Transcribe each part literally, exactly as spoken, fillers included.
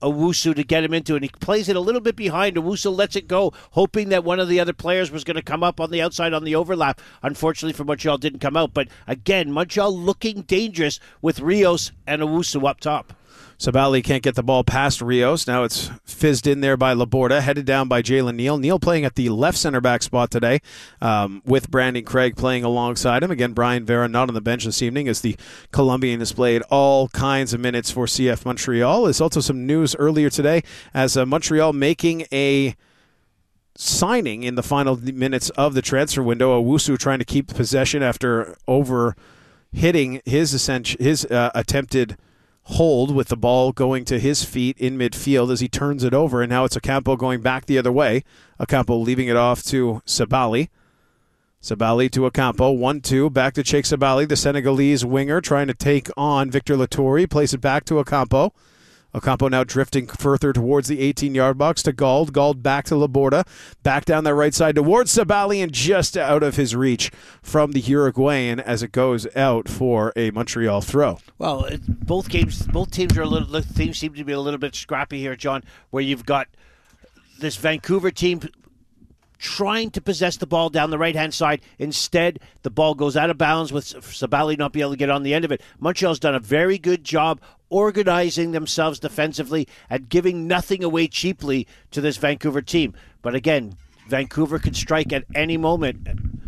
Owusu to get him into it. And he plays it a little bit behind. Owusu lets it go, hoping that one of the other players was going to come up on the outside on the overlap. Unfortunately for Montreal, didn't come out. But again, Montreal looking dangerous with Rios and Owusu up top. Sabally can't get the ball past Rios. Now it's fizzed in there by Laborda, headed down by Jalen Neal. Neal playing at the left center back spot today, um, with Brandon Craig playing alongside him. Again, Brian Vera not on the bench this evening as the Colombian displayed all kinds of minutes for C F Montreal. There's also some news earlier today as uh, Montreal making a signing in the final minutes of the transfer window. Owusu trying to keep possession after over hitting his, ascent- his uh, attempted hold with the ball going to his feet in midfield as he turns it over, and now it's Ocampo going back the other way. Ocampo leaving it off to Sabally. Sabally to Ocampo, one two, back to Cheikh Sabally, the Senegalese winger trying to take on Victor Latourie, place it back to Ocampo. Ocampo now drifting further towards the eighteen-yard box to Gauld. Gauld back to Laborda. Back down the right side towards Sabally and just out of his reach from the Uruguayan as it goes out for a Montreal throw. Well, it, both games, both teams are a little. Teams seem to be a little bit scrappy here, John. Where you've got this Vancouver team trying to possess the ball down the right-hand side. Instead, the ball goes out of bounds with Sabally not be able to get on the end of it. Montreal's done a very good job organizing themselves defensively and giving nothing away cheaply to this Vancouver team. But again, Vancouver can strike at any moment.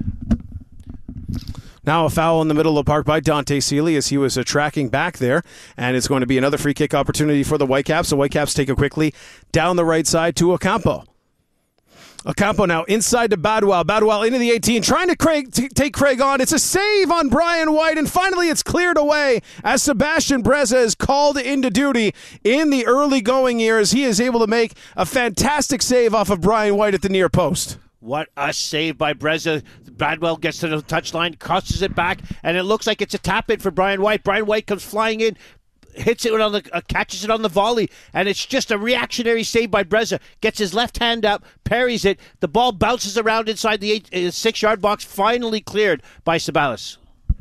Now a foul in the middle of the park by Dante Sealy as he was uh, tracking back there, and it's going to be another free kick opportunity for the Whitecaps. The Whitecaps take it quickly down the right side to Ocampo. Ocampo now inside to Badwell. Badwell into the eighteen, trying to Craig, t- take Craig on. It's a save on Brian White, and finally it's cleared away as Sebastian Breza is called into duty in the early going years. He is able to make a fantastic save off of Brian White at the near post. What a save by Breza. Badwell gets to the touchline, crosses it back, and it looks like it's a tap-in for Brian White. Brian White comes flying in, hits it on the uh, catches it on the volley, and it's just a reactionary save by Breza. Gets his left hand up, parries it. The ball bounces around inside the eight, uh, six-yard box, finally cleared by Sabalas.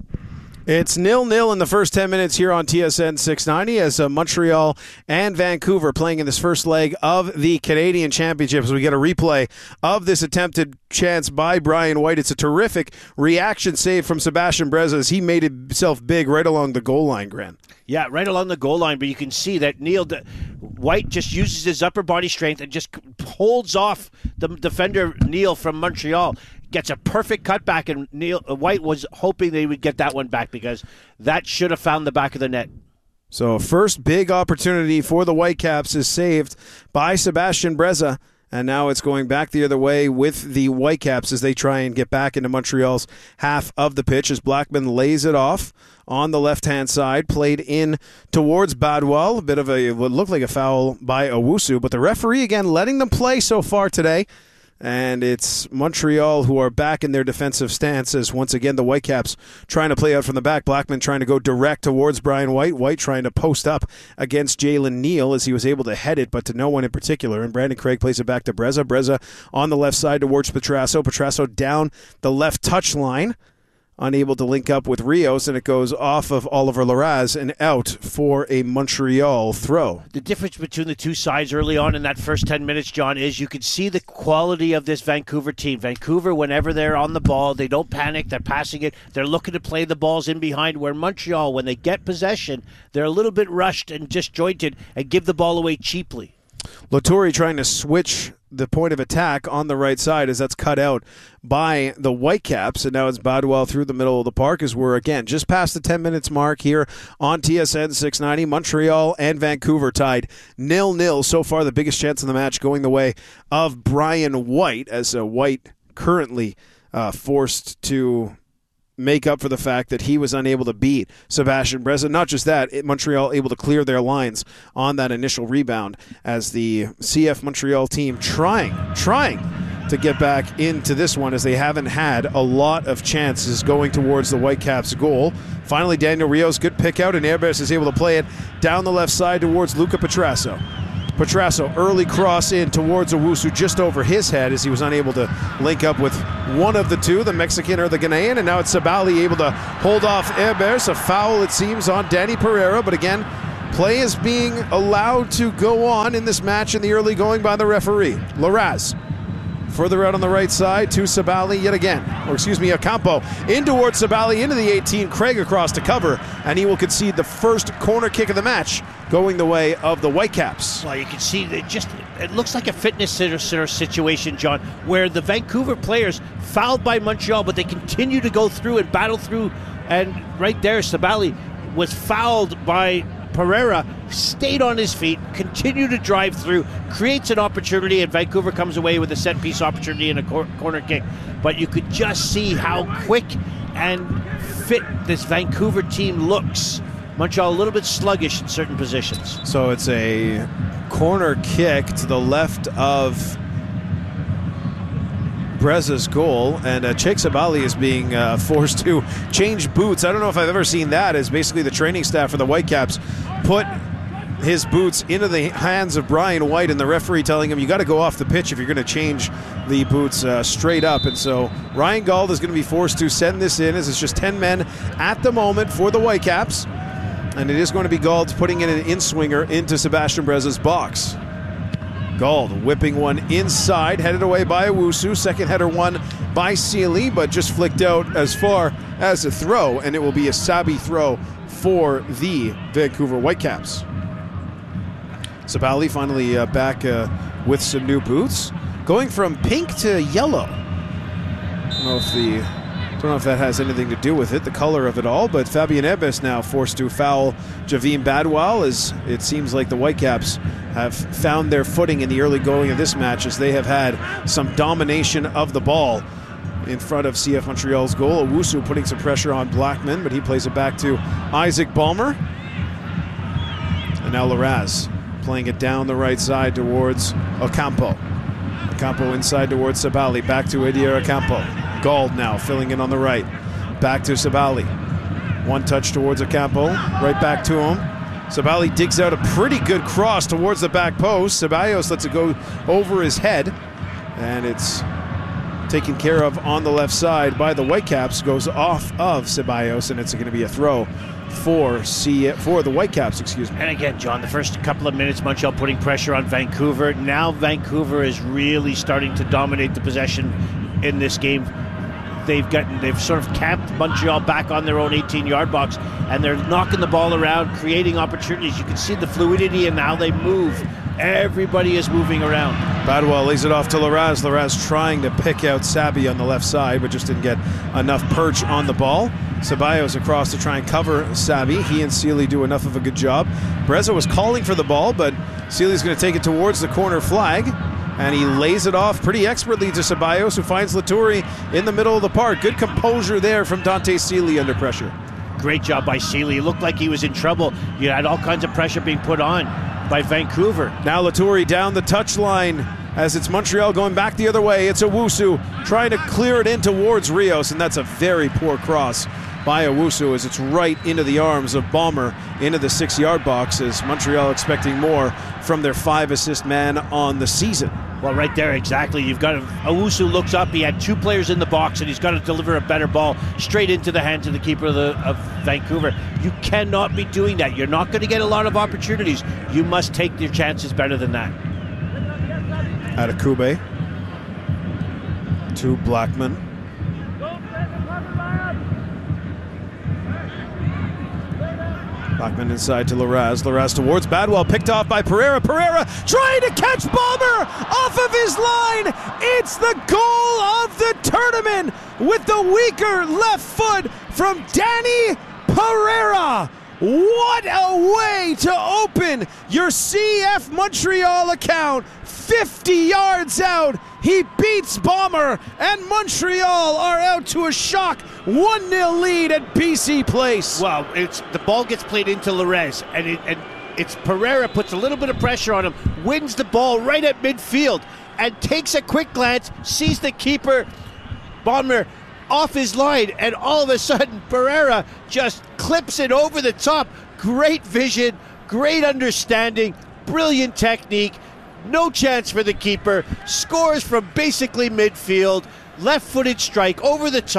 It's nil-nil in the first ten minutes here on T S N six ninety as uh, Montreal and Vancouver playing in this first leg of the Canadian Championship. As we get a replay of this attempted chance by Brian White. It's a terrific reaction save from Sebastian Breza as he made himself big right along the goal line, Grant. Yeah, right along the goal line, but you can see that Neil White just uses his upper body strength and just holds off the defender Neil from Montreal. Gets a perfect cutback, and Neil White was hoping they would get that one back because that should have found the back of the net. So first big opportunity for the Whitecaps is saved by Sebastian Breza. And now it's going back the other way with the Whitecaps as they try and get back into Montreal's half of the pitch as Blackman lays it off on the left-hand side, played in towards Badwell. A bit of a, what looked like a foul by Owusu, but the referee again letting them play so far today. And it's Montreal who are back in their defensive stance as once again the Whitecaps trying to play out from the back. Blackman trying to go direct towards Brian White. White trying to post up against Jalen Neal as he was able to head it, but to no one in particular. And Brandon Craig plays it back to Breza. Breza on the left side towards Petrasso. Petrasso down the left touch line. Unable to link up with Rios, and it goes off of Oliver Larraz and out for a Montreal throw. The difference between the two sides early on in that first ten minutes, John, is you can see the quality of this Vancouver team. Vancouver, whenever they're on the ball, they don't panic, they're passing it, they're looking to play the balls in behind, where Montreal, when they get possession, they're a little bit rushed and disjointed and give the ball away cheaply. Latourie trying to switch the point of attack on the right side as that's cut out by the Whitecaps, and now it's Badwell through the middle of the park as we're again just past the ten minutes mark here on T S N six ninety. Montreal and Vancouver tied nil-nil so far. The biggest chance in the match going the way of Brian White as uh, White currently uh, forced to make up for the fact that he was unable to beat Sebastian Breza. Not just that, it, Montreal able to clear their lines on that initial rebound as the C F Montreal team trying, trying to get back into this one as they haven't had a lot of chances going towards the Whitecaps' goal. Finally, Daniel Rios, good pick out, and Airbus is able to play it down the left side towards Luca Petrasso. Petrasso, early cross in towards Owusu just over his head as he was unable to link up with one of the two, the Mexican or the Ghanaian, and now it's Sabally able to hold off Airbus. A foul, it seems, on Danny Pereira, but again, Play is being allowed to go on in this match in the early going by the referee. Larraz further out on the right side to Sabally yet again. Or excuse me, Ocampo in towards Sabally into the eighteen. Craig across to cover, and he will concede the first corner kick of the match, going the way of the Whitecaps. Well, you can see that just it looks like a fitness center situation, John, where the Vancouver players fouled by Montreal, but they continue to go through and battle through. And right there, Sabally was fouled by Pereira, stayed on his feet, continued to drive through, creates an opportunity, and Vancouver comes away with a set-piece opportunity and a cor- corner kick. But you could just see how quick and fit this Vancouver team looks. Montreal a little bit sluggish in certain positions. So it's a corner kick to the left of Breza's goal, and uh, Jake Sabally is being uh, forced to change boots. I don't know if I've ever seen that, as basically the training staff for the Whitecaps put his boots into the hands of Brian White, and the referee telling him, you got to go off the pitch if you're going to change the boots uh, straight up. And so Ryan Gauld is going to be forced to send this in, as it's just ten men at the moment for the Whitecaps, and it is going to be Gauld putting in an in-swinger into Sebastian Breza's box. Gauld whipping one inside, headed away by Owusu. Second header won by Sealy, but just flicked out as far as a throw, and it will be a Sabi throw for the Vancouver Whitecaps. Sabally finally uh, back uh, with some new boots, going from pink to yellow. I don't know if the don't know if that has anything to do with it, the color of it all, but Fabien Ebis now forced to foul Javim Badwal, as it seems like the Whitecaps have found their footing in the early going of this match, as they have had some domination of the ball in front of C F Montreal's goal. Owusu putting some pressure on Blackman, but he plays it back to Isaac Ballmer. And now Larraz playing it down the right side towards Ocampo. Ocampo inside towards Sabally, back to Edier Ocampo. Gauld now filling in on the right, back to Sabally. One touch towards Ocampo, right back to him. Sabally digs out a pretty good cross towards the back post. Ceballos lets it go over his head, and it's taken care of on the left side by the Whitecaps. Goes off of Ceballos, and it's going to be a throw for C for the Whitecaps, excuse me. And again, John, the first couple of minutes, Montreal putting pressure on Vancouver. Now Vancouver is really starting to dominate the possession in this game. They've gotten, they've sort of camped Montreal back on their own eighteen-yard box, and they're knocking the ball around, creating opportunities. You can see the fluidity and how they move. Everybody is moving around. Badwal lays it off to Larraz. Larraz trying to pick out Sabi on the left side, but just didn't get enough perch on the ball. Ceballos across to try and cover Sabi. He and Sealy do enough of a good job. Breza was calling for the ball, but Sealy's going to take it towards the corner flag, and he lays it off pretty expertly to Ceballos, who finds Laturi in the middle of the park. Good composure there from Dante Sealy under pressure. Great job by Sealy. It looked like he was in trouble. You had all kinds of pressure being put on by Vancouver. Now Laturi down the touchline as it's Montreal going back the other way. It's Owusu trying to clear it in towards Rios, and that's a very poor cross by Owusu as it's right into the arms of Ballmer into the six-yard box, as Montreal expecting more from their five-assist man on the season. Well, right there, exactly. You've got to, Owusu looks up. He had two players in the box, and he's got to deliver a better ball straight into the hands of the keeper of, the, of Vancouver. You cannot be doing that. You're not going to get a lot of opportunities. You must take your chances better than that. Adekube to Blackman. Blackman inside to Larraz. Larraz towards Badwal, picked off by Pereira. Pereira trying to catch Ballmer off of his line. It's the goal of the tournament with the weaker left foot from Danny Pereira. What a way to open your C F Montreal account. fifty yards out, he beats Ballmer, and Montreal are out to a shock one nil lead at B C Place. Well, it's the ball gets played into Larez, and, it, and it's Pereira puts a little bit of pressure on him, wins the ball right at midfield, and takes a quick glance, sees the keeper, Ballmer, off his line, and all of a sudden Pereira just clips it over the top. Great vision, great understanding, brilliant technique. No chance for the keeper. Scores from basically midfield. Left-footed strike over the top.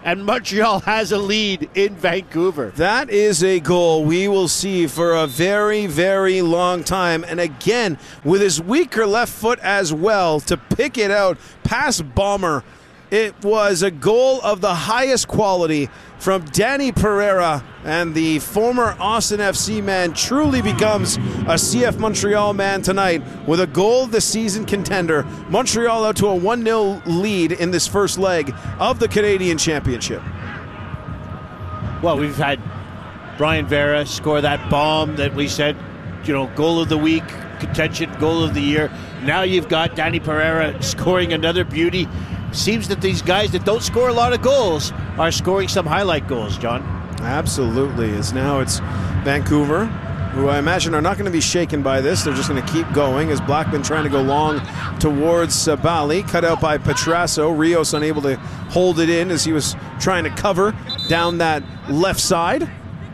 and Montreal has a lead in Vancouver. That is a goal we will see for a very, very long time. And again, with his weaker left foot as well, to pick it out past Bomber. It was a goal of the highest quality from Danny Pereira, and the former Austin F C man truly becomes a C F Montreal man tonight with a goal of the season contender. Montreal out to a one nil lead in this first leg of the Canadian Championship. Well, we've had Brian Vera score that bomb that we said, you know, goal of the week, contention, goal of the year. Now you've got Danny Pereira scoring another beauty. Seems that these guys that don't score a lot of goals are scoring some highlight goals, John. Absolutely. As now it's Vancouver, who I imagine are not going to be shaken by this. They're just going to keep going as Blackman trying to go long towards Sabali. Cut out by Petrasso. Rios unable to hold it in as he was trying to cover down that left side.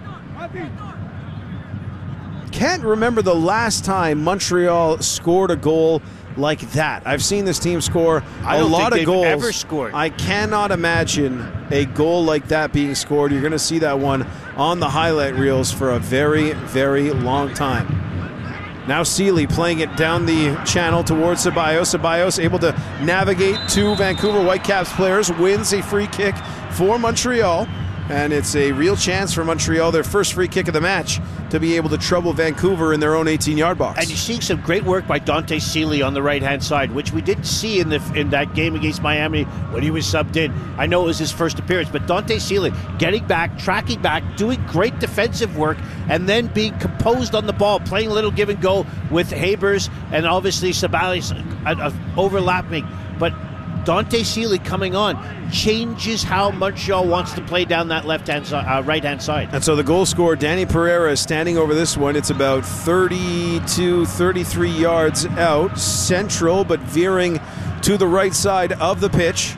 Can't remember the last time Montreal scored a goal like that. I've seen this team score I a don't lot think of goals. they've ever scored. I cannot imagine a goal like that being scored. You're going to see that one on the highlight reels for a very, very long time. Now Seeley playing it down the channel towards Ceballos. Ceballos able to navigate two Vancouver Whitecaps players, wins a free kick for Montreal. And it's a real chance for Montreal, their first free kick of the match, to be able to trouble Vancouver in their own eighteen-yard box. And you're seeing some great work by Dante Seeley on the right-hand side, which we didn't see in the in that game against Miami when he was subbed in. I know it was his first appearance, but Dante Seeley getting back, tracking back, doing great defensive work, and then being composed on the ball, playing a little give and go with Habers and obviously Sabalis uh, uh, overlapping. But Dante Seeley coming on changes how Montreal wants to play down that left-hand side, uh, right-hand side. And so the goal scorer, Danny Pereira, is standing over this one. It's about thirty-two, thirty-three yards out, central, but veering to the right side of the pitch.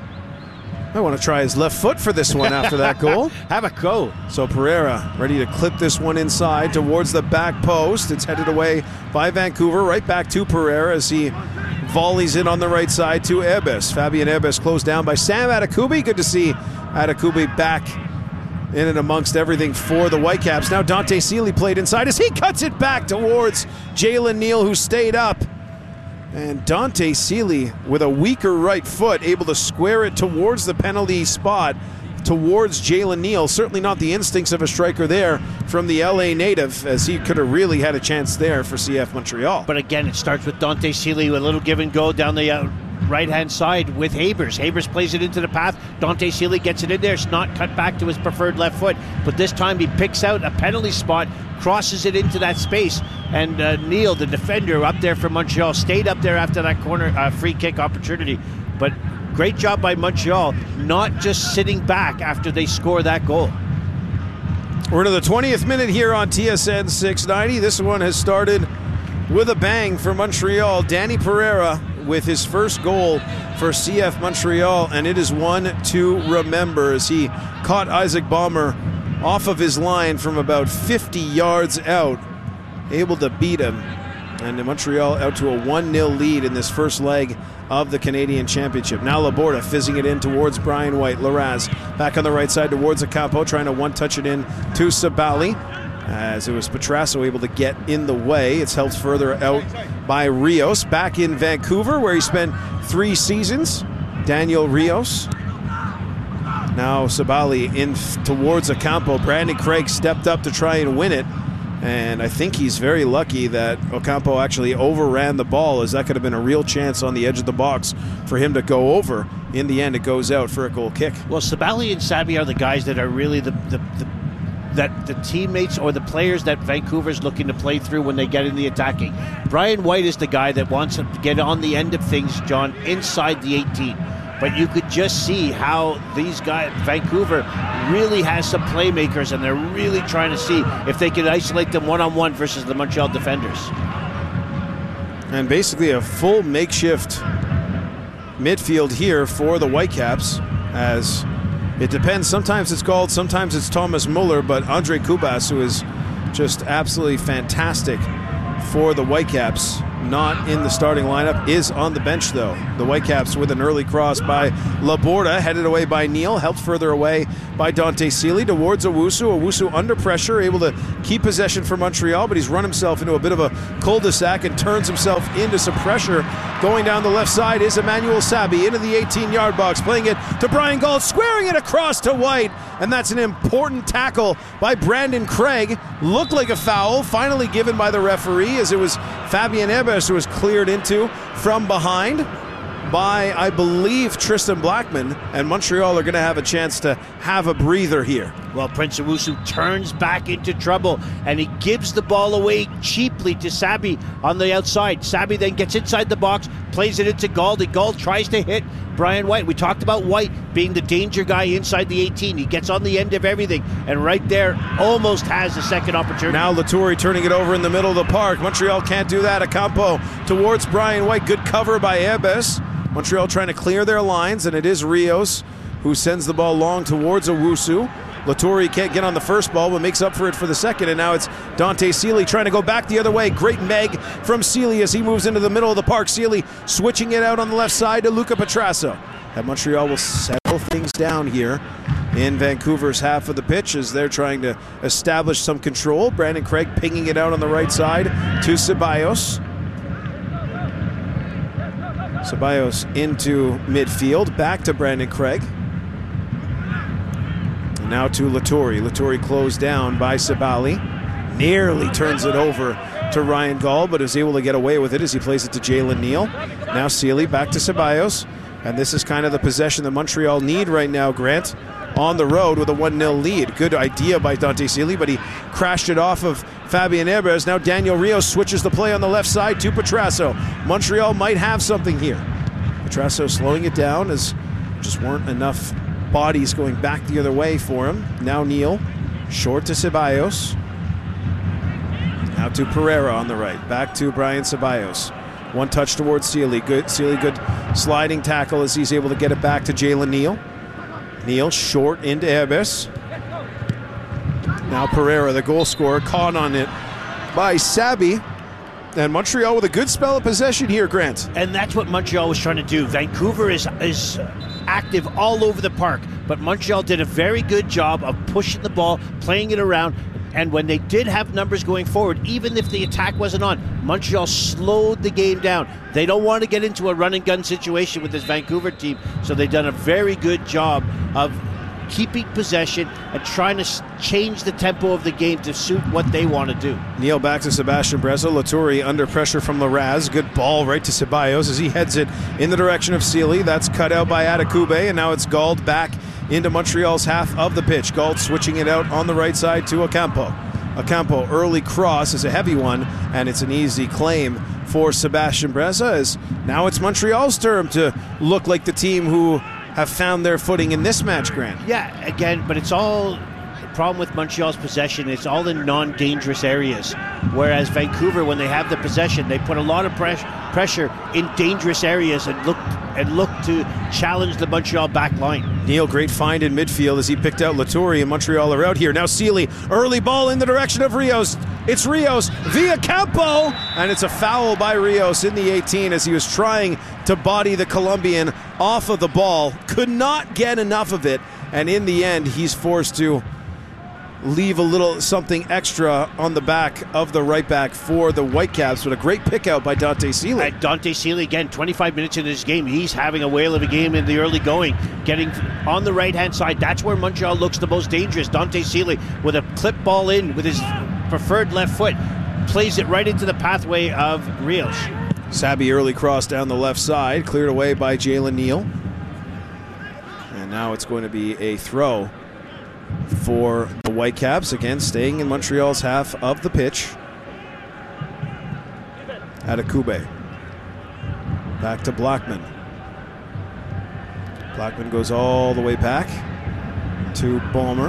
I want to try his left foot for this one after that goal. Have a go. So Pereira ready to clip this one inside towards the back post. It's headed away by Vancouver, right back to Pereira as he volleys in on the right side to Ebes. Fabian Ebes closed down by Sam Atakubi. Good to see Atakubi back in and amongst everything for the Whitecaps. Now Dante Seeley played inside as he cuts it back towards Jalen Neal, who stayed up. And Dante Seeley, with a weaker right foot, able to square it towards the penalty spot, towards Jalen Neal. Certainly not the instincts of a striker there from the L A native, as he could have really had a chance there for C F Montreal. But again, it starts with Dante Seeley with a little give and go down the uh, right-hand side with Habers. Habers plays it into the path. Dante Seeley gets it in there. It's not cut back to his preferred left foot. But this time he picks out a penalty spot, crosses it into that space. And uh, Neal, the defender up there for Montreal, stayed up there after that corner uh, free kick opportunity. But great job by Montreal, not just sitting back after they score that goal. We're to the twentieth minute here on T S N six ninety. This one has started with a bang for Montreal. Danny Pereira with his first goal for C F Montreal, and it is one to remember as he caught Isaac Bomber off of his line from about fifty yards out, able to beat him. And Montreal out to a one nil lead in this first leg of the Canadian Championship. Now Laborda fizzing it in towards Brian White. Larraz back on the right side towards Acampo, trying to one-touch it in to Sabali, as it was Petrasso able to get in the way. It's helped further out by Rios. Back in Vancouver, where he spent three seasons. Daniel Rios. Now Sabali in f- towards Acampo. Brandon Craig stepped up to try and win it. And I think he's very lucky that Ocampo actually overran the ball, as that could have been a real chance on the edge of the box for him to go over. In the end, it goes out for a goal kick. Well, Sabali and Sabi are the guys that are really the, the, the that the teammates or the players that Vancouver's looking to play through when they get in the attacking. Brian White is the guy that wants to get on the end of things, John, inside the eighteen. But you could just see how these guys, Vancouver, really has some playmakers, and they're really trying to see if they can isolate them one-on-one versus the Montreal defenders. And basically a full makeshift midfield here for the Whitecaps, as it depends. Sometimes it's called, sometimes it's Thomas Muller, but Andre Kubas, who is just absolutely fantastic for the Whitecaps, not in the starting lineup, is on the bench though. The Whitecaps with an early cross by Laborda, headed away by Neal, helped further away by Dante Sealy towards Owusu. Owusu under pressure, able to keep possession for Montreal, but he's run himself into a bit of a cul-de-sac and turns himself into some pressure. Going down the left side is Emmanuel Sabi into the eighteen-yard box, playing it to Brian Gault, squaring it across to White, and that's an important tackle by Brandon Craig. Looked like a foul, finally given by the referee, as it was Fabien Ebers who was cleared into from behind by, I believe, Tristan Blackman, and Montreal are going to have a chance to have a breather here. Well, Prince Owusu turns back into trouble, and he gives the ball away cheaply to Sabi on the outside. Sabi then gets inside the box, plays it into Gault, and Gault tries to hit Brian White. We talked about White being the danger guy inside the eighteen. He gets on the end of everything, and right there almost has a second opportunity. Now Laturi turning it over in the middle of the park. Montreal can't do that. Acampo towards Brian White. Good cover by Ebes. Montreal trying to clear their lines, and it is Rios who sends the ball long towards Owusu. Laturi can't get on the first ball, but makes up for it for the second, and now it's Dante Sealy trying to go back the other way. Great meg from Sealy as he moves into the middle of the park. Sealy switching it out on the left side to Luca Petrasso. And Montreal will settle things down here in Vancouver's half of the pitch as they're trying to establish some control. Brandon Craig pinging it out on the right side to Ceballos. Ceballos into midfield, back to Brandon Craig. And now to Laturi. Laturi closed down by Sabali. Nearly turns it over to Ryan Gault, but is able to get away with it as he plays it to Jalen Neal. Now Sealy back to Ceballos. And this is kind of the possession that Montreal need right now, Grant, on the road with a one nil lead. Good idea by Dante Sealy, but he crashed it off of Fabien Ebers. Now Daniel Rios switches the play on the left side to Petrasso. Montreal might have something here. Petrasso slowing it down as just weren't enough bodies going back the other way for him. Now Neal, short to Ceballos. Now to Pereira on the right. Back to Brian Ceballos. One touch towards Sealy. Good Sealy, good sliding tackle as he's able to get it back to Jalen Neal. Neal short into Ebes. Now Pereira, the goal scorer, caught on it by Sabi. And Montreal with a good spell of possession here, Grant. And that's what Montreal was trying to do. Vancouver is is active all over the park, but Montreal did a very good job of pushing the ball, playing it around. And when they did have numbers going forward, even if the attack wasn't on, Montreal slowed the game down. They don't want to get into a run and gun situation with this Vancouver team, so they've done a very good job of keeping possession and trying to change the tempo of the game to suit what they want to do. Neal back to Sebastian Brezzo. Laturi under pressure from Larraz. Good ball right to Ceballos as he heads it in the direction of Sealy. That's cut out by Adekube, and now it's Gault back into Montreal's half of the pitch. Gault switching it out on the right side to Acampo. Acampo, early cross is a heavy one, and it's an easy claim for Sebastian Brezza, as now it's Montreal's turn to look like the team who have found their footing in this match, Grant. Yeah, again, but it's all the problem with Montreal's possession. It's all in non-dangerous areas, whereas Vancouver, when they have the possession, they put a lot of press, pressure in dangerous areas and look and look to challenge the Montreal back line. Neal, great find in midfield as he picked out Laturi, and Montreal are out here. Now Sealy, early ball in the direction of Rios. It's Rios via Campo, and it's a foul by Rios in the eighteen as he was trying to body the Colombian off of the ball. Could not get enough of it, and in the end, he's forced to leave a little something extra on the back of the right back for the Whitecaps, with a great pick out by Dante Sealy. Uh, Dante Sealy, again, twenty-five minutes into this game, he's having a whale of a game in the early going, getting on the right-hand side. That's where Montreal looks the most dangerous. Dante Sealy with a clip ball in with his preferred left foot, plays it right into the pathway of Rios. Sabi early cross down the left side, cleared away by Jalen Neal. And now it's going to be a throw for the Whitecaps, again staying in Montreal's half of the pitch. Adekube. Back to Blackman. Blackman goes all the way back to Balmer.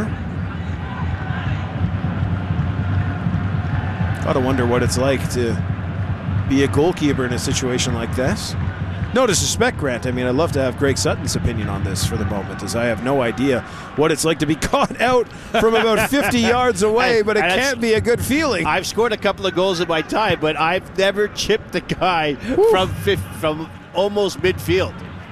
Gotta wonder what it's like to be a goalkeeper in a situation like this. No disrespect, Grant. I mean, I'd love to have Greg Sutton's opinion on this for the moment, as I have no idea what it's like to be caught out from about fifty yards away, but it can't be a good feeling. I've scored a couple of goals in my time, but I've never chipped the guy Whew. from from almost midfield.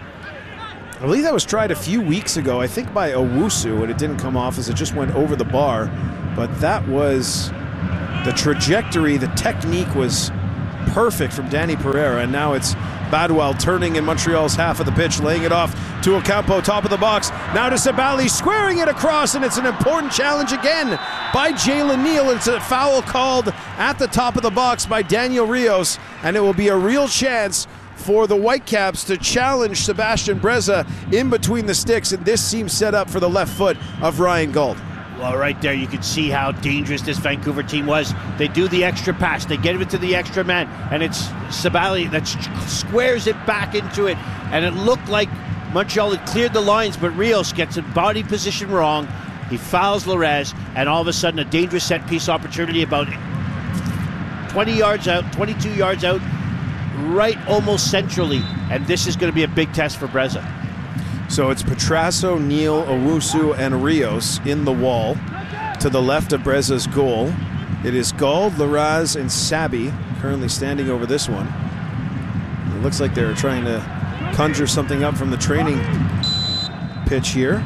I believe that was tried a few weeks ago, I think by Owusu, and it didn't come off as it just went over the bar. But that was the trajectory, the technique was perfect from Danny Pereira, and now it's Badwell turning in Montreal's half of the pitch, laying it off to Ocampo, top of the box. Now to Sabali, squaring it across, and it's an important challenge again by Jalen Neal. It's a foul called at the top of the box by Daniel Rios, and it will be a real chance for the Whitecaps to challenge Sebastian Breza in between the sticks, and this seems set up for the left foot of Ryan Gauld. Well, right there, you can see how dangerous this Vancouver team was. They do the extra pass. They get it to the extra man, and it's Sabali that squares it back into it. And it looked like Montreal had cleared the lines, but Rios gets a body position wrong. He fouls Larez, and all of a sudden a dangerous set-piece opportunity about twenty yards out, twenty-two yards out, right almost centrally. And this is going to be a big test for Breza. So it's Petrasso, Neal, Owusu, and Rios in the wall to the left of Breza's goal. It is Gauld, Larraz, and Sabi currently standing over this one. It looks like they're trying to conjure something up from the training pitch here.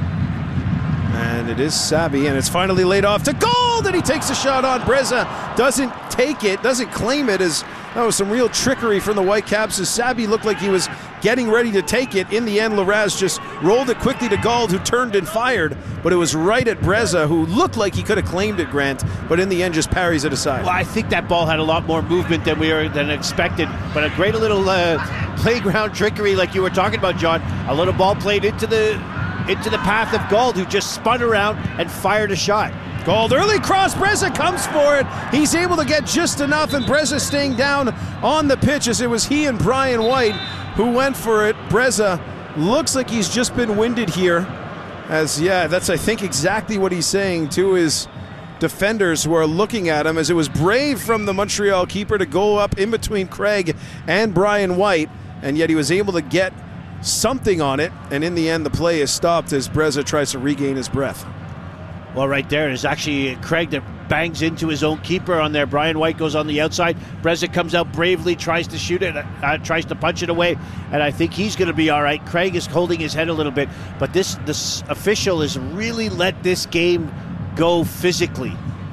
And it is Sabi, and it's finally laid off to Gauld, and he takes a shot on Breza. Doesn't take it, doesn't claim it, as that was some real trickery from the Whitecaps, as Sabi looked like he was getting ready to take it. In the end, Larraz just rolled it quickly to Gauld, who turned and fired, but it was right at Breza, who looked like he could have claimed it, Grant, but in the end just parries it aside. Well, I think that ball had a lot more movement than we were than expected, but a great little uh, playground trickery like you were talking about, John. A little ball played into the into the path of Gauld, who just spun around and fired a shot. Gauld, early cross, Breza comes for it. He's able to get just enough, and Breza staying down on the pitch, as it was he and Brian White who went for it. Breza looks like he's just been winded here, as, yeah, that's, I think, exactly what he's saying to his defenders who are looking at him, as it was brave from the Montreal keeper to go up in between Craig and Brian White, and yet he was able to get something on it, and in the end the play is stopped as Breza tries to regain his breath. Well, right there is actually Craig that bangs into his own keeper on there. Brian White goes on the outside. Breza comes out bravely, tries to shoot it, uh, tries to punch it away, and I think he's going to be all right. Craig is holding his head a little bit, but this this official has really let this game go physically.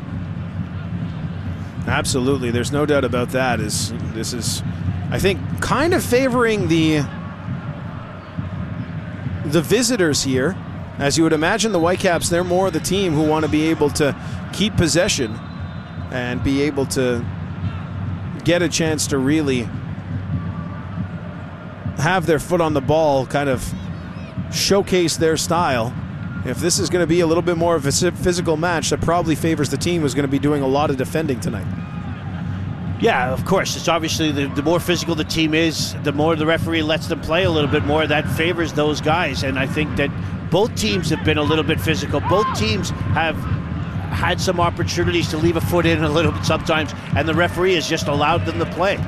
Absolutely, there's no doubt about that. Is this is, I think, kind of favoring the the visitors here. As you would imagine, the Whitecaps, they're more the team who want to be able to keep possession and be able to get a chance to really have their foot on the ball, kind of showcase their style. If this is going to be a little bit more of a physical match, that probably favors the team who's going to be doing a lot of defending tonight. Yeah, of course. It's obviously the, the more physical the team is, the more the referee lets them play a little bit more. That favors those guys, and I think that both teams have been a little bit physical. Both teams have had some opportunities to leave a foot in a little bit sometimes, and the referee has just allowed them to play.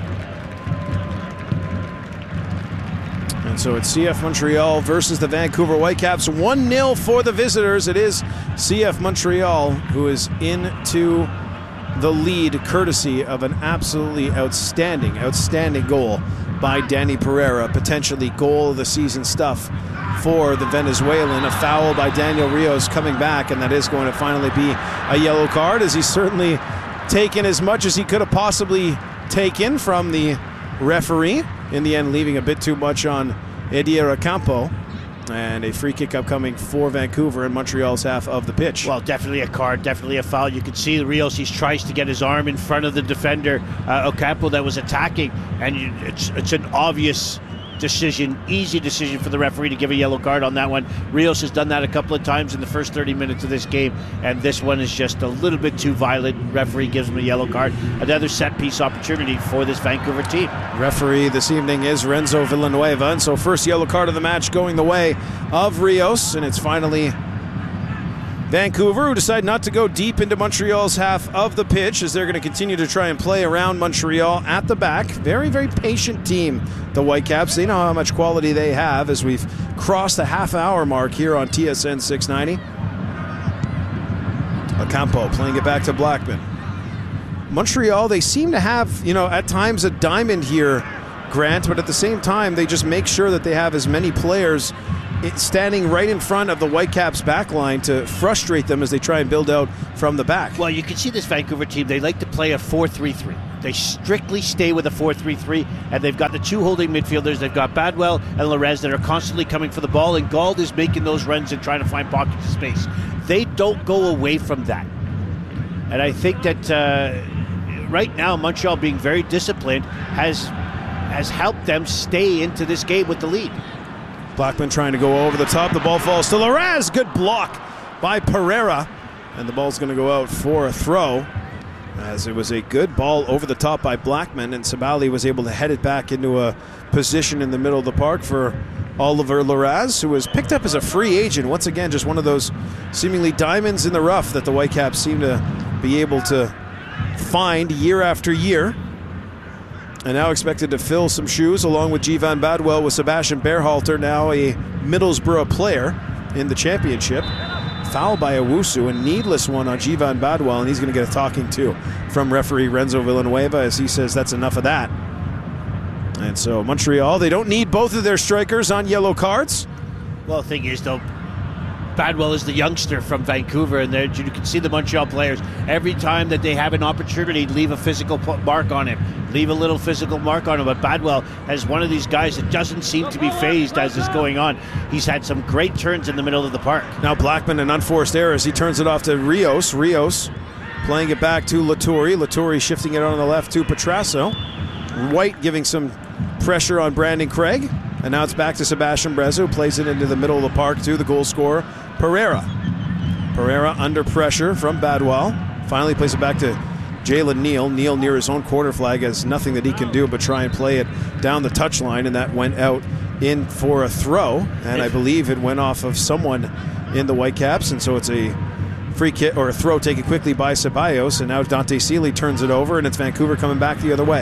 And so it's C F Montreal versus the Vancouver Whitecaps. one nil for the visitors. It is C F Montreal who is into the lead, courtesy of an absolutely outstanding, outstanding goal by Danny Pereira. Potentially goal of the season stuff for the Venezuelan. A foul by Daniel Rios coming back, and that is going to finally be a yellow card, as he's certainly taken as much as he could have possibly taken from the referee. In the end, leaving a bit too much on Edier Ocampo. And a free kick upcoming for Vancouver in Montreal's half of the pitch. Well, definitely a card, definitely a foul. You can see Rios, he tries to get his arm in front of the defender, uh, Ocampo, that was attacking, and it's it's an obvious decision, easy decision for the referee to give a yellow card on that one. Rios has done that a couple of times in the first thirty minutes of this game, and this one is just a little bit too violent. Referee gives him a yellow card. Another set-piece opportunity for this Vancouver team. Referee this evening is Renzo Villanueva, and so first yellow card of the match going the way of Rios, and it's finally Vancouver, who decide not to go deep into Montreal's half of the pitch, as they're going to continue to try and play around Montreal at the back. Very, very patient team, the Whitecaps. They know how much quality they have as we've crossed the half-hour mark here on T S N six ninety. Ocampo playing it back to Blackman. Montreal, they seem to have, you know, at times a diamond here, Grant, but at the same time, they just make sure that they have as many players standing right in front of the Whitecaps back line to frustrate them as they try and build out from the back. Well, you can see this Vancouver team, they like to play a four three three. They strictly stay with a four three three, and they've got the two holding midfielders. They've got Badwell and Larez that are constantly coming for the ball, and Gauld is making those runs and trying to find pockets of space. They don't go away from that. And I think that uh, right now, Montreal being very disciplined has, has helped them stay into this game with the lead. Blackman trying to go over the top. The ball falls to Larez. Good block by Pereira. And the ball's going to go out for a throw, as it was a good ball over the top by Blackman, and Sabali was able to head it back into a position in the middle of the park for Oliver Larez, who was picked up as a free agent. Once again, just one of those seemingly diamonds in the rough that the Whitecaps seem to be able to find year after year. And now expected to fill some shoes along with Jivan Badwell, with Sebastian Berhalter, now a Middlesbrough player in the championship. Foul by Owusu, a needless one on Jivan Badwell, and he's going to get a talking to from referee Renzo Villanueva, as he says that's enough of that. And so Montreal, they don't need both of their strikers on yellow cards. Well, the thing is, though, Badwell is the youngster from Vancouver, and there you can see the Montreal players, every time that they have an opportunity, leave a physical mark on him, leave a little physical mark on him. But Badwell has one of these guys that doesn't seem to be phased as is going on. He's had some great turns in the middle of the park. Now Blackman, an unforced error as he turns it off to Rios. Rios playing it back to Laturi. Laturi shifting it on the left to Petrasso. White giving some pressure on Brandon Craig. And now it's back to Sebastian Breza, who plays it into the middle of the park to the goal scorer, Pereira. Pereira under pressure from Badwell. Finally plays it back to Jalen Neal. Neal near his own quarter flag has nothing that he can do but try and play it down the touchline, and that went out in for a throw. And I believe it went off of someone in the Whitecaps, and so it's a free kick or a throw taken quickly by Ceballos, and now Dante Seeley turns it over, and it's Vancouver coming back the other way.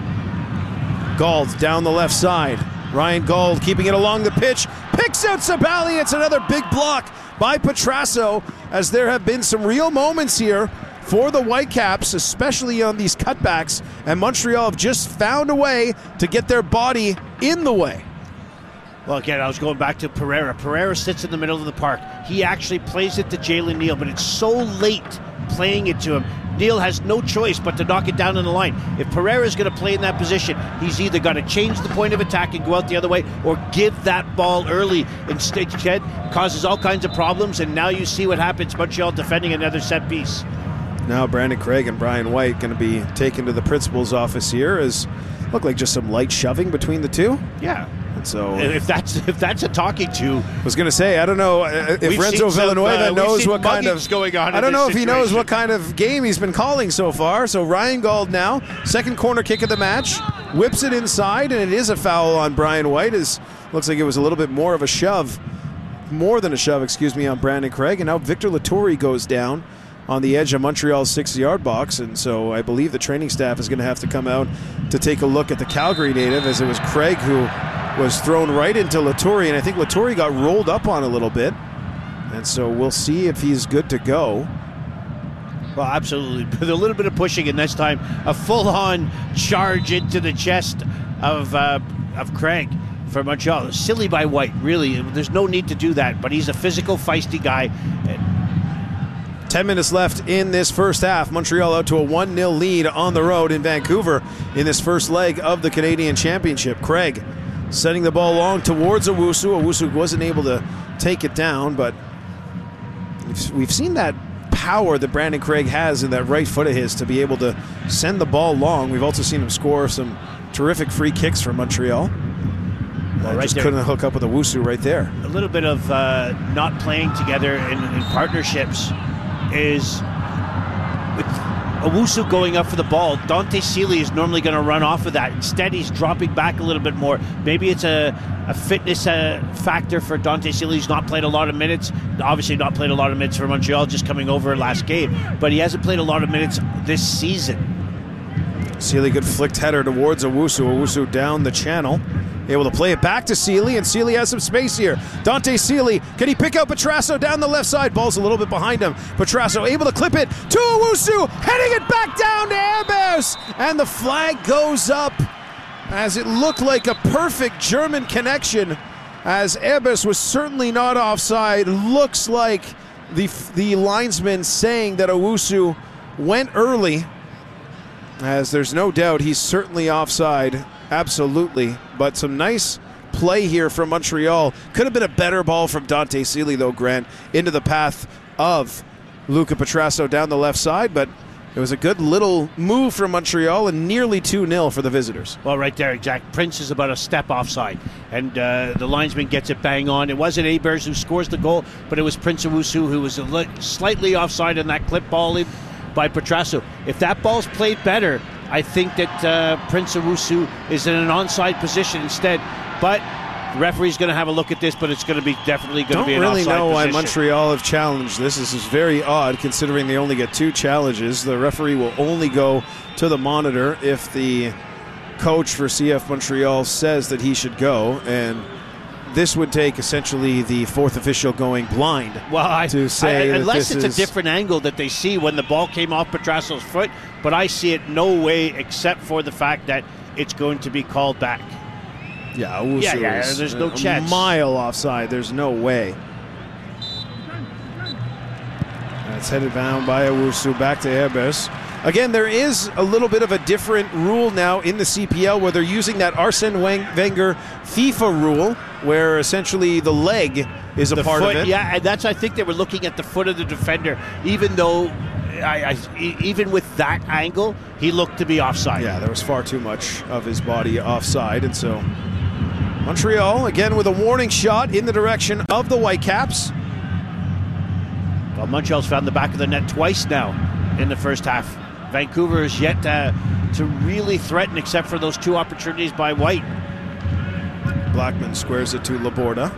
Gauld down the left side. Ryan Gauld keeping it along the pitch, picks out Sabali. It's another big block by Petrasso, as there have been some real moments here for the Whitecaps, especially on these cutbacks, and Montreal have just found a way to get their body in the way. Well, again, I was going back to Pereira. Pereira sits in the middle of the park. He actually plays it to Jalen Neal, but it's so late playing it to him. Neal has no choice but to knock it down on the line. If Pereira is going to play in that position, he's either got to change the point of attack and go out the other way, or give that ball early. Instead, causes all kinds of problems, and now you see what happens. Montreal defending another set piece. Now Brandon Craig and Brian White going to be taken to the principal's office here, as look like just some light shoving between the two. Yeah. And so if that's if that's a talking to, I was going to say, I don't know if Renzo Villanueva some, uh, knows what kind of going on. I don't know if situation. he knows what kind of game he's been calling so far. So Ryan Gauld now, second corner kick of the match, whips it inside, and it is a foul on Brian White. As looks like it was a little bit more of a shove, more than a shove, excuse me, on Brandon Craig, and now Victor Laturi goes down on the edge of Montreal's six-yard box, and so I believe the training staff is going to have to come out to take a look at the Calgary native, as it was Craig who was thrown right into Laturi, and I think Laturi got rolled up on a little bit, and so we'll see if he's good to go. Well, absolutely. With a little bit of pushing, and this time a full-on charge into the chest of uh, of Craig for Montreal. Silly by White, really. There's no need to do that, but he's a physical, feisty guy. Ten minutes left in this first half. Montreal out to a one nil lead on the road in Vancouver in this first leg of the Canadian Championship. Craig setting the ball long towards Owusu. Owusu wasn't able to take it down, but we've seen that power that Brandon Craig has in that right foot of his to be able to send the ball long. We've also seen him score some terrific free kicks for Montreal. Well, right just there. Couldn't hook up with Owusu right there. A little bit of uh, not playing together in, in partnerships is with Owusu going up for the ball, Dante Sealy is normally going to run off of that. Instead, he's dropping back a little bit more. Maybe it's a, a fitness uh, factor for Dante Sealy. He's not played a lot of minutes. Obviously not played a lot of minutes for Montreal, just coming over last game. But he hasn't played a lot of minutes this season. Sealy, good flicked header towards Owusu. Owusu down the channel. Able to play it back to Sealy, and Sealy has some space here. Dante Sealy, can he pick out Petrasso down the left side? Ball's a little bit behind him. Petrasso able to clip it to Owusu, heading it back down to Erbes, and the flag goes up as it looked like a perfect German connection, as Erbes was certainly not offside. Looks like the, the linesman saying that Owusu went early, as there's no doubt he's certainly offside. Absolutely, but some nice play here from Montreal. Could have been a better ball from Dante Sealy, though, Grant, into the path of Luca Petrasso down the left side, but it was a good little move from Montreal and nearly two nil for the visitors. Well, right there, Jack. Prince is about a step offside, and uh, the linesman gets it bang on. It wasn't Erbes who scores the goal, but it was Prince Owusu who was a li- slightly offside in that clip ball in by Petrasso. If that ball's played better, I think that uh, Prince Owusu is in an onside position instead. But the referee's going to have a look at this, but it's going to be definitely going to be an Don't really offside know position. why Montreal have challenged this. This is very odd considering they only get two challenges. The referee will only go to the monitor if the coach for C F Montreal says that he should go, and this would take essentially the fourth official going blind. Well, I, to say I, that unless this it's is, a different angle that they see when the ball came off Petrasso's foot, but I see it no way except for the fact that it's going to be called back. Yeah, Owusu yeah, yeah, is there's no a chance. mile offside. There's no way. That's headed down by Owusu back to Erbes. Again, there is a little bit of a different rule now in the C P L where they're using that Arsene Wenger FIFA rule where essentially the leg is a the part foot, of it. Yeah, and that's, I think they were looking at the foot of the defender, even though, I, I, even with that angle, he looked to be offside. Yeah, there was far too much of his body offside, and so Montreal, again with a warning shot in the direction of the Whitecaps. Well, Montreal's found the back of the net twice now in the first half. Vancouver is yet to, to really threaten, except for those two opportunities by White. Blackman squares it to Laborda.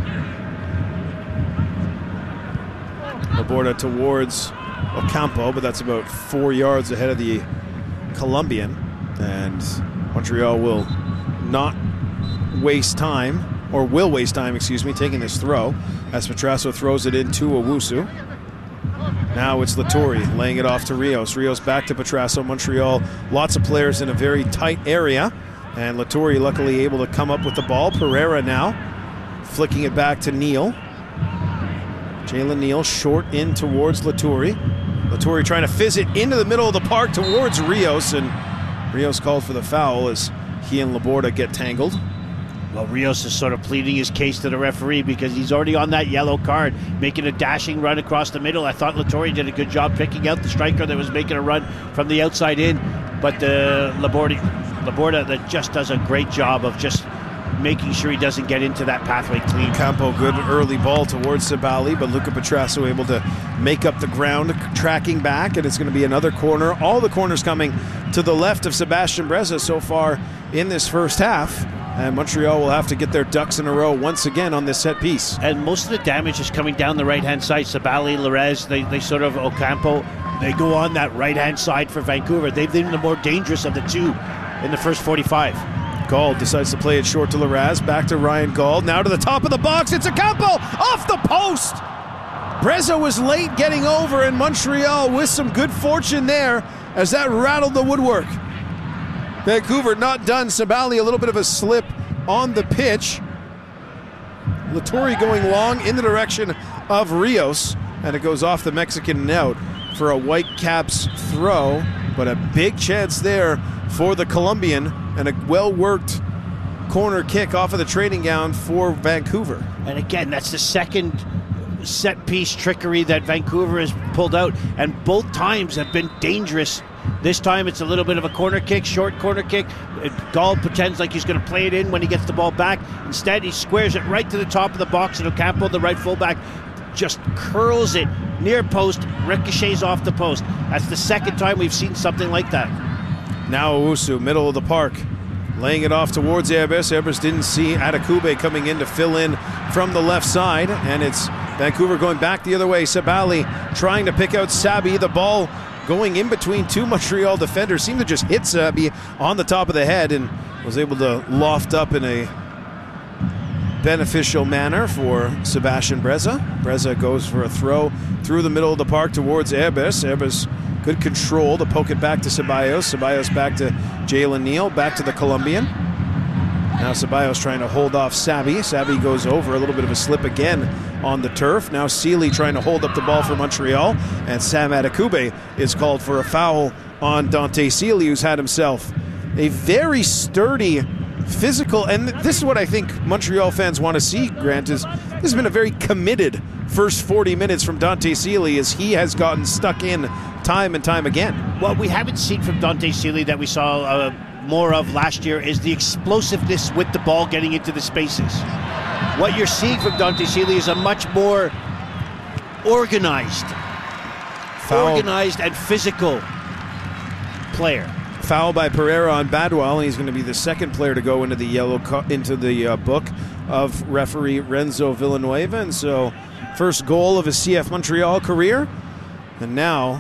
Laborda towards Ocampo, but that's about four yards ahead of the Colombian. And Montreal will not waste time, or will waste time, excuse me, taking this throw, as Petrasso throws it into Owusu. Now it's Lattori laying it off to Rios. Rios back to Petrasso. Montreal, lots of players in a very tight area. And Lattori luckily able to come up with the ball. Pereira now flicking it back to Neal. Jalen Neal short in towards Lattori. Lattori trying to fizz it into the middle of the park towards Rios. And Rios called for the foul as he and Laborda get tangled. Well, Rios is sort of pleading his case to the referee because he's already on that yellow card, making a dashing run across the middle. I thought Lattori did a good job picking out the striker that was making a run from the outside in, but the Laborda, Laborda that just does a great job of just making sure he doesn't get into that pathway clean. Campo, good early ball towards Sabali, but Luca Petrasso able to make up the ground, tracking back, and it's going to be another corner. All the corners coming to the left of Sebastian Breza so far in this first half. And Montreal will have to get their ducks in a row once again on this set piece. And most of the damage is coming down the right-hand side. Sabali, Larez, they, they sort of, Ocampo, they go on that right-hand side for Vancouver. They've been the more dangerous of the two in the first forty-five. Gall decides to play it short to Larraz. Back to Ryan Gall. Now to the top of the box. It's Ocampo off the post. Breza was late getting over, and Montreal with some good fortune there as that rattled the woodwork. Vancouver not done. Sabali a little bit of a slip on the pitch. Lattori going long in the direction of Rios, and it goes off the Mexican and out for a Whitecaps throw, but a big chance there for the Colombian and a well-worked corner kick off of the training ground for Vancouver. And again, that's the second set-piece trickery that Vancouver has pulled out, and both times have been dangerous. This time it's a little bit of a corner kick, short corner kick. Gall pretends like he's going to play it in when he gets the ball back. Instead, he squares it right to the top of the box, and Ocampo, the right fullback, just curls it near post, ricochets off the post. That's the second time we've seen something like that. Now Owusu, middle of the park, laying it off towards Erbis. Erbis didn't see Adekugbe coming in to fill in from the left side, and it's Vancouver going back the other way. Sabali trying to pick out Sabi. The ball going in between two Montreal defenders. Seemed to just hit Sabi on the top of the head and was able to loft up in a beneficial manner for Sebastian Breza. Breza goes for a throw through the middle of the park towards Erbis. Erbis good control to poke it back to Ceballos. Ceballos back to Jalen Neal, back to the Colombian. Now Ceballos trying to hold off Sabi. Sabi goes over, a little bit of a slip again on the turf. Now Sealy trying to hold up the ball for Montreal, and Sam Adekugbe is called for a foul on Dante Sealy, who's had himself a very sturdy, physical, and this is what I think Montreal fans want to see, Grant, is this has been a very committed first forty minutes from Dante Sealy as he has gotten stuck in time and time again. What we haven't seen from Dante Sealy that we saw uh, more of last year is the explosiveness with the ball getting into the spaces. What you're seeing from Dante Sealy is a much more organized, Foul. organized and physical player. Foul by Pereira on Badwell, and he's going to be the second player to go into the yellow co- into the uh, book of referee Renzo Villanueva. And so, first goal of his C F Montreal career, and now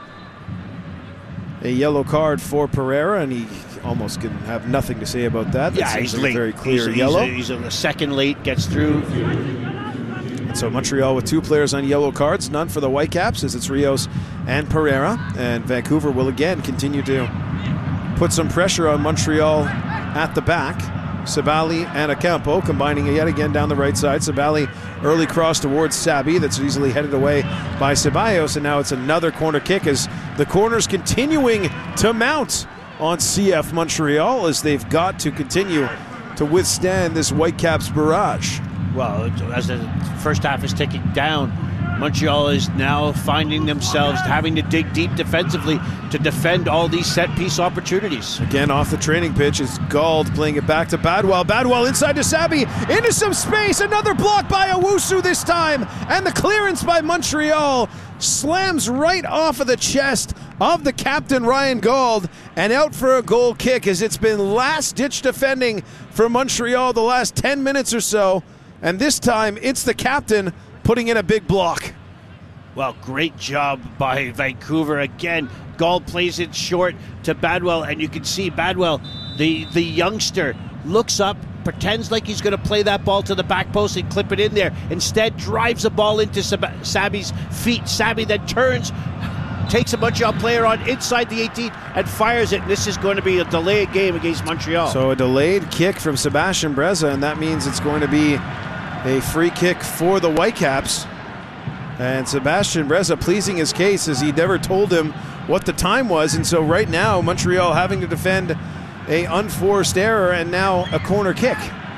a yellow card for Pereira, and he almost can have nothing to say about that. That yeah, seems he's like late. A very clear he's, yellow. He's a, he's a second late, gets through. And so Montreal with two players on yellow cards, none for the Whitecaps, as it's Rios and Pereira. And Vancouver will again continue to put some pressure on Montreal at the back. Sabali and Ocampo combining yet again down the right side. Sabali early cross towards Sabi that's easily headed away by Ceballos, and now it's another corner kick as the corners continuing to mount on C F Montreal as they've got to continue to withstand this Whitecaps barrage. Well, as the first half is ticking down, Montreal is now finding themselves having to dig deep defensively to defend all these set-piece opportunities. Again, off the training pitch is Gauld playing it back to Badwell. Badwell inside to Sabi, into some space. Another block by Owusu this time. And the clearance by Montreal slams right off of the chest of the captain, Ryan Gauld, and out for a goal kick as it's been last-ditch defending for Montreal the last ten minutes or so. And this time, it's the captain putting in a big block. Well, great job by Vancouver. Again, Gauld plays it short to Badwell, and you can see Badwell, the, the youngster, looks up, pretends like he's going to play that ball to the back post and clip it in there. Instead, drives the ball into Sab- Sabi's feet. Sabi then turns, takes a Montreal player on inside the eighteen and fires it. This is going to be a delayed game against Montreal. So a delayed kick from Sebastian Breza, and that means it's going to be a free kick for the Whitecaps. And Sebastian Breza pleasing his case as he never told him what the time was. And so right now, Montreal having to defend a unforced error and now a corner kick.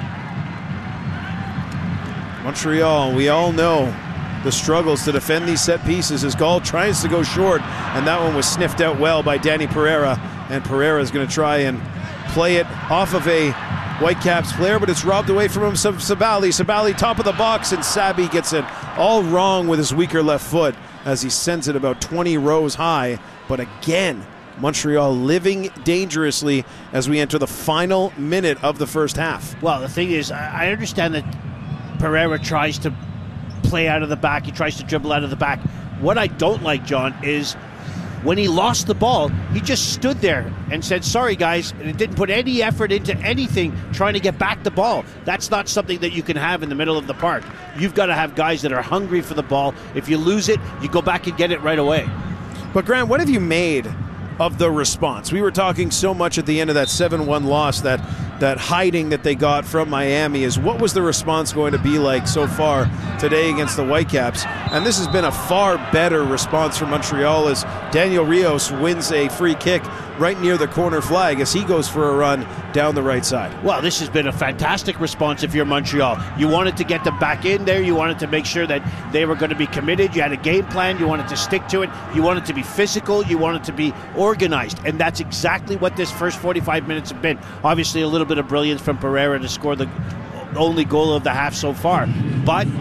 Montreal, we all know the struggles to defend these set pieces as Gauld tries to go short, and that one was sniffed out well by Danny Pereira. And Pereira is going to try and play it off of a Whitecaps player, but it's robbed away from him. Sabali, Sabali top of the box, and Sabi gets it all wrong with his weaker left foot as he sends it about twenty rows high. But again, Montreal living dangerously as we enter the final minute of the first half. Well, the thing is, I understand that Pereira tries to play out of the back. He tries to dribble out of the back. What I don't like, John, is when he lost the ball, he just stood there and said, sorry, guys, and it didn't put any effort into anything trying to get back the ball. That's not something that you can have in the middle of the park. You've got to have guys that are hungry for the ball. If you lose it, you go back and get it right away. But, Grant, what have you made of the response? We were talking so much at the end of that seven one loss, that that hiding that they got from Miami, is what was the response going to be like so far today against the Whitecaps? And this has been a far better response from Montreal as Daniel Rios wins a free kick right near the corner flag as he goes for a run down the right side. Well, this has been a fantastic response if you're Montreal. You wanted to get them back in there. You wanted to make sure that they were going to be committed. You had a game plan. You wanted to stick to it. You wanted to be physical. You wanted to be organized. And that's exactly what this first forty-five minutes have been. Obviously, a little bit of brilliance from Pereira to score the only goal of the half so far. But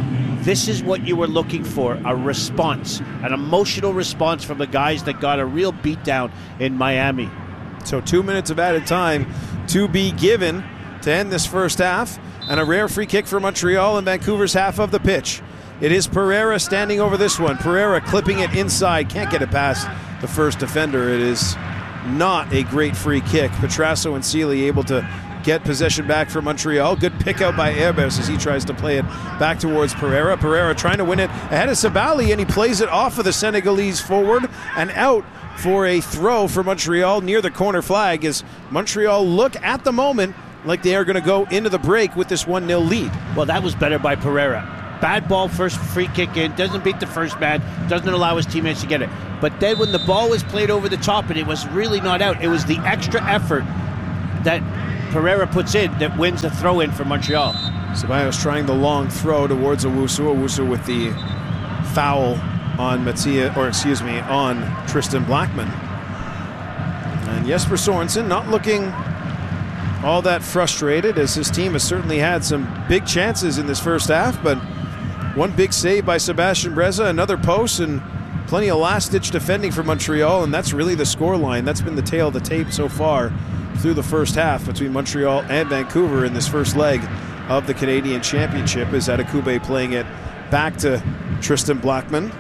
this is what you were looking for, a response, an emotional response from the guys that got a real beatdown in Miami. So two minutes of added time to be given to end this first half, and a rare free kick for Montreal in Vancouver's half of the pitch. It is Pereira standing over this one. Pereira clipping it inside, can't get it past the first defender. It is not a great free kick. Petrasso and Sealy able to get possession back for Montreal. Good pick out by Herbes as he tries to play it back towards Pereira. Pereira trying to win it ahead of Sabali, and he plays it off of the Senegalese forward and out for a throw for Montreal near the corner flag as Montreal look at the moment like they are going to go into the break with this one nil lead. Well, that was better by Pereira. Bad ball, first free kick in, doesn't beat the first man, doesn't allow his teammates to get it. But then when the ball was played over the top and it was really not out, it was the extra effort that Pereira puts in that wins a throw in for Montreal. Ceballos trying the long throw towards Owusu. Owusu with the foul on Mattia, or excuse me, on Tristan Blackman. And Jesper Sorensen not looking all that frustrated, as his team has certainly had some big chances in this first half, but one big save by Sebastian Breza, another post, and plenty of last-ditch defending for Montreal, and that's really the scoreline. That's been the tail of the tape so far through the first half between Montreal and Vancouver in this first leg of the Canadian Championship, as Adekugbe playing it back to Tristan Blackman.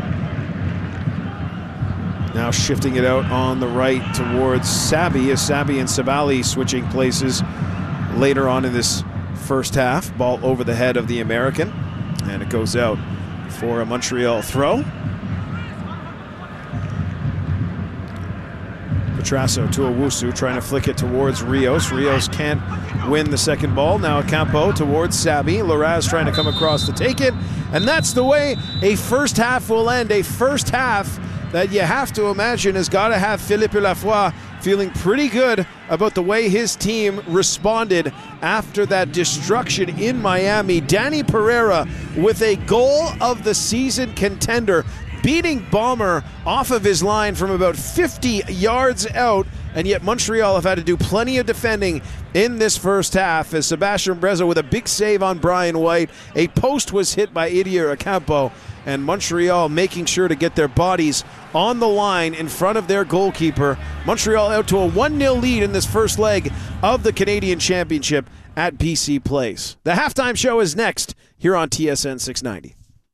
Now shifting it out on the right towards Sabi, as Sabi and Sabali switching places later on in this first half. Ball over the head of the American, and it goes out for a Montreal throw. Petrasso to Owusu, trying to flick it towards Rios. Rios can't win the second ball. Now Campo towards Sabi. Larraz trying to come across to take it. And that's the way a first half will end. A first half that you have to imagine has got to have Philippe Lafoy feeling pretty good about the way his team responded after that destruction in Miami. Danny Pereira with a goal of the season contender, beating Balmer off of his line from about fifty yards out, and yet Montreal have had to do plenty of defending in this first half, as Sebastian Breza with a big save on Brian White. A post was hit by Idir Ocampo, and Montreal making sure to get their bodies on the line in front of their goalkeeper. Montreal out to a one nil lead in this first leg of the Canadian Championship at B C Place. The halftime show is next here on T S N six ninety.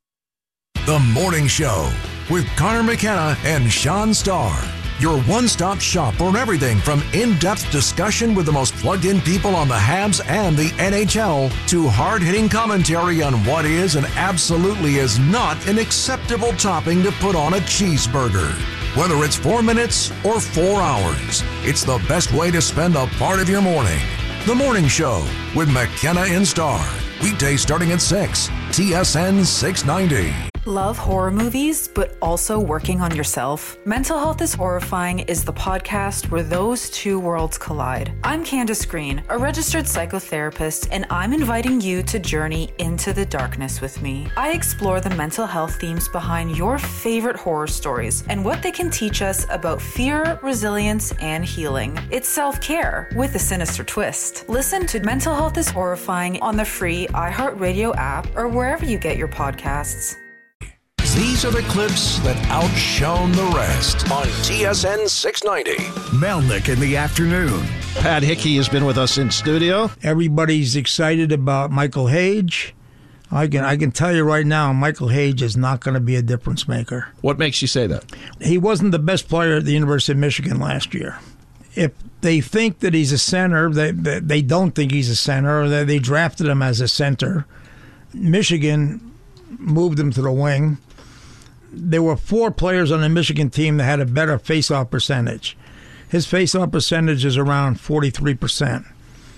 The Morning Show with Connor McKenna and Sean Starr. Your one-stop shop for everything from in-depth discussion with the most plugged-in people on the Habs and the N H L to hard-hitting commentary on what is and absolutely is not an acceptable topping to put on a cheeseburger. Whether it's four minutes or four hours, it's the best way to spend a part of your morning. The Morning Show with McKenna and Starr. Weekdays starting at six. T S N six ninety. Love horror movies, but also working on yourself? Mental Health is Horrifying is the podcast where those two worlds collide. I'm Candace Green, a registered psychotherapist, and I'm inviting you to journey into the darkness with me. I explore the mental health themes behind your favorite horror stories and what they can teach us about fear, resilience, and healing. It's self-care with a sinister twist. Listen to Mental Health is Horrifying on the free iHeartRadio app or wherever you get your podcasts. These are the clips that outshone the rest on T S N six ninety. Melnick in the afternoon. Pat Hickey has been with us in studio. Everybody's excited about Michael Hage. I can I can tell you right now, Michael Hage is not going to be a difference maker. What makes you say that? He wasn't the best player at the University of Michigan last year. If they think that he's a center, they they, they don't think he's a center, or they, they drafted him as a center. Michigan moved him to the wing. There were four players on the Michigan team that had a better face-off percentage. His face-off percentage is around forty-three percent.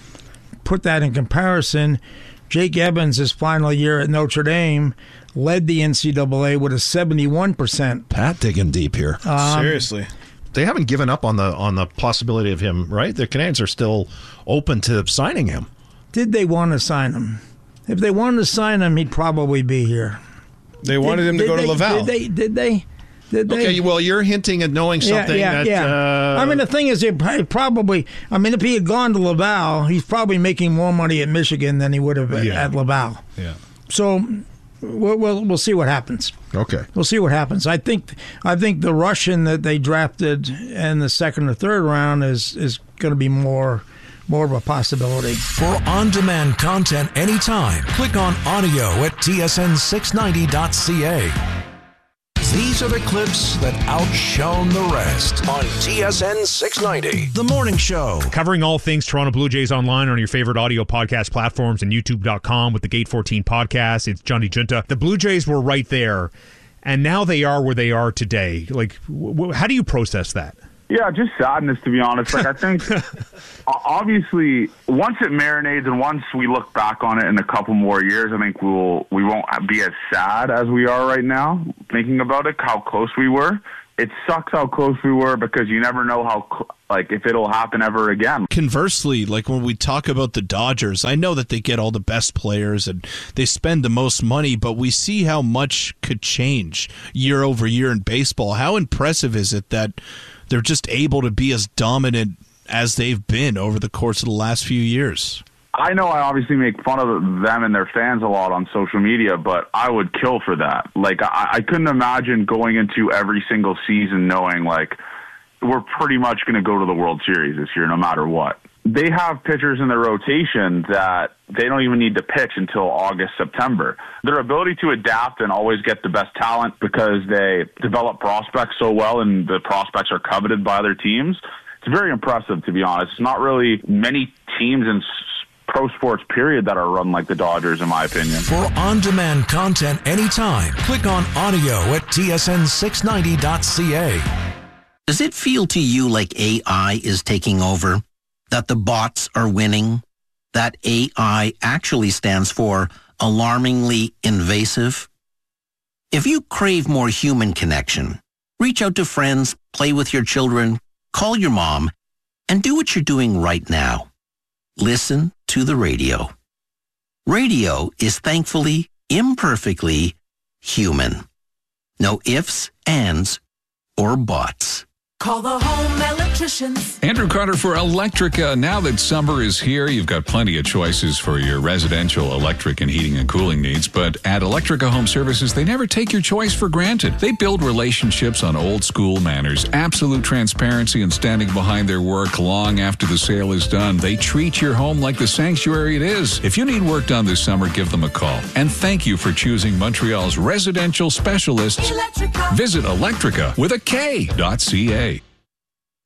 Put that in comparison, Jake Evans, his final year at Notre Dame, led the N C double A with a seventy-one percent. Pat digging deep here. Um, Seriously. They haven't given up on the on the possibility of him, right? The Canadians are still open to signing him. Did they want to sign him? If they wanted to sign him, he'd probably be here. They wanted did, him to did go they, to Laval. Did they? Did they? Did they? Okay, well, you're hinting at knowing something yeah, yeah, that... Yeah. Uh, I mean, the thing is, it probably... I mean, if he had gone to Laval, he's probably making more money at Michigan than he would have at, Yeah. at Laval. Yeah. So we'll, we'll we'll see what happens. Okay, we'll see what happens. I think I think the Russian that they drafted in the second or third round is is going to be more. More of a possibility. For on-demand content anytime, click on audio at T S N six ninety dot C A. These are the clips that outshone the rest on T S N six ninety, The Morning Show. Covering all things Toronto Blue Jays online on your favorite audio podcast platforms and YouTube dot com with the Gate fourteen podcast. It's Johnny Junta. The Blue Jays were right there, and now they are where they are today. Like, w- w- how do you process that? Yeah, just sadness, to be honest. Like, I think, obviously, once it marinates and once we look back on it in a couple more years, I think we'll, we won't be as sad as we are right now, thinking about it, how close we were. It sucks how close we were because you never know how, like, if it'll happen ever again. Conversely, like when we talk about the Dodgers, I know that they get all the best players and they spend the most money, but we see how much could change year over year in baseball. How impressive is it that they're just able to be as dominant as they've been over the course of the last few years? I know I obviously make fun of them and their fans a lot on social media, but I would kill for that. Like, I, I couldn't imagine going into every single season knowing, like, we're pretty much going to go to the World Series this year no matter what. They have pitchers in their rotation that they don't even need to pitch until August, September. Their ability to adapt and always get the best talent because they develop prospects so well and the prospects are coveted by their teams, it's very impressive, to be honest. It's not really many teams in pro sports, period, that are run like the Dodgers, in my opinion. For on-demand content anytime, click on audio at T S N six ninety dot C A. Does it feel to you like A I is taking over? That the bots are winning? That A I actually stands for alarmingly invasive? If you crave more human connection, reach out to friends, play with your children, call your mom, and do what you're doing right now. Listen to the radio. Radio is thankfully, imperfectly human. No ifs, ands, or buts. Call the home electricians. Andrew Carter for Electrica. Now that summer is here, you've got plenty of choices for your residential electric and heating and cooling needs. But at Electrica Home Services, they never take your choice for granted. They build relationships on old school manners, absolute transparency and standing behind their work long after the sale is done. They treat your home like the sanctuary it is. If you need work done this summer, give them a call. And thank you for choosing Montreal's residential specialists. Electrica. Visit Electrica with a K dot C A.